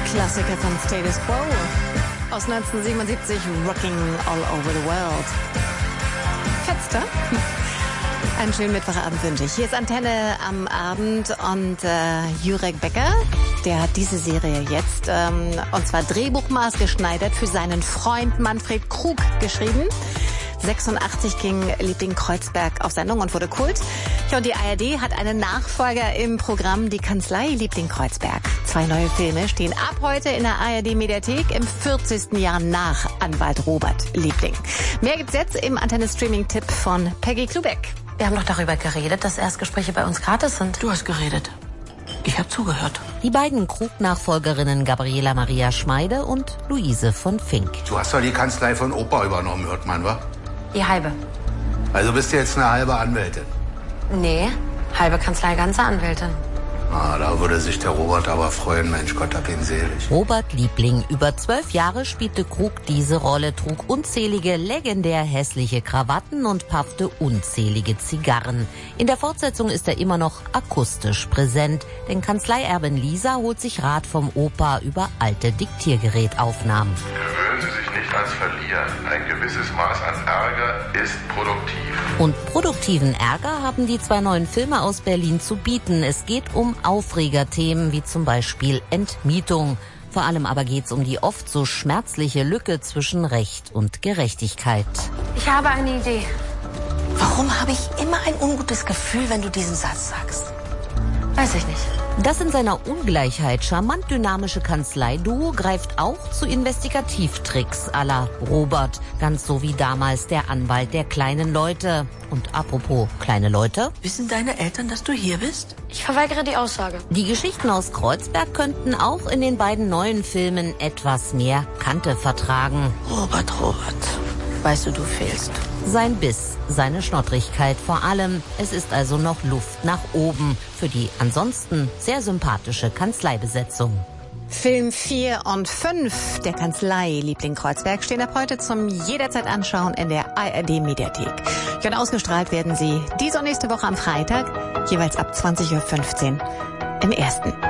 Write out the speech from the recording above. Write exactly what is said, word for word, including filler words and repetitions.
Klassiker von Status Quo aus neunzehnhundertsiebenundsiebzig, Rocking All Over the World. Fetster? Einen schönen Mittwochabend wünsche ich. Hier ist Antenne am Abend und äh, Jurek Becker, der hat diese Serie jetzt, ähm, und zwar drehbuchmaßgeschneidert für seinen Freund Manfred Krug geschrieben. sechsundachtzig ging Liebling Kreuzberg auf Sendung und wurde Kult. Ja, und die A R D hat einen Nachfolger im Programm, die Kanzlei Liebling Kreuzberg. Zwei neue Filme stehen ab heute in der A R D-Mediathek im vierzigsten Jahr nach Anwalt Robert Liebling. Mehr gibt's jetzt im Antenne-Streaming-Tipp von Peggy Klubeck. Wir haben doch darüber geredet, dass Erstgespräche bei uns gratis sind. Du hast geredet. Ich habe zugehört. Die beiden Krug-Nachfolgerinnen Gabriela Maria Schmeide und Luise von Fink. Du hast doch die Kanzlei von Opa übernommen, hört man, wa? Die halbe. Also bist du jetzt eine halbe Anwältin? Nee, halbe Kanzlei, ganze Anwältin. Ah, da würde sich der Robert aber freuen, Mensch, Gott hab ihn selig. Robert Liebling. Über zwölf Jahre spielte Krug diese Rolle, trug unzählige, legendär hässliche Krawatten und paffte unzählige Zigarren. In der Fortsetzung ist er immer noch akustisch präsent, denn Kanzleierbin Lisa holt sich Rat vom Opa über alte Diktiergerätaufnahmen. Gewöhnen Sie sich nicht ans Verlieren. Ein gewisses Maß an Ärger ist produktiv. Und produktiven Ärger haben die zwei neuen Filme aus Berlin zu bieten. Es geht um Aufregerthemen wie zum Beispiel Entmietung. Vor allem aber geht's um die oft so schmerzliche Lücke zwischen Recht und Gerechtigkeit. Ich habe eine Idee. Warum habe ich immer ein ungutes Gefühl, wenn du diesen Satz sagst? Weiß ich nicht. Das in seiner Ungleichheit charmant dynamische Kanzleiduo greift auch zu Investigativtricks à la Robert, ganz so wie damals der Anwalt der kleinen Leute. Und apropos kleine Leute. Wissen deine Eltern, dass du hier bist? Ich verweigere die Aussage. Die Geschichten aus Kreuzberg könnten auch in den beiden neuen Filmen etwas mehr Kante vertragen. Robert, Robert, weißt du, du fehlst. Sein Biss, seine Schnottrigkeit vor allem. Es ist also noch Luft nach oben für die ansonsten sehr sympathische Kanzleibesetzung. Film vier und fünf der Kanzlei Liebling Kreuzberg stehen ab heute zum jederzeit anschauen in der A R D-Mediathek. Ja, und ausgestrahlt werden sie diese und nächste Woche am Freitag, jeweils ab zwanzig Uhr fünfzehn im Ersten.